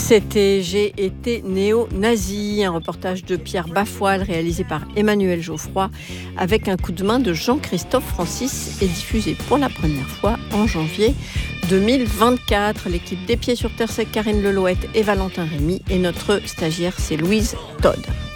C'était J'ai été néo-nazi, un reportage de Pierre Bafoile réalisé par Emmanuel Geoffroy avec un coup de main de Jean-Christophe Francis et diffusé pour la première fois en janvier 2024. L'équipe des Pieds sur Terre, c'est Karine Lelouette et Valentin Rémy et notre stagiaire, c'est Louise Todd.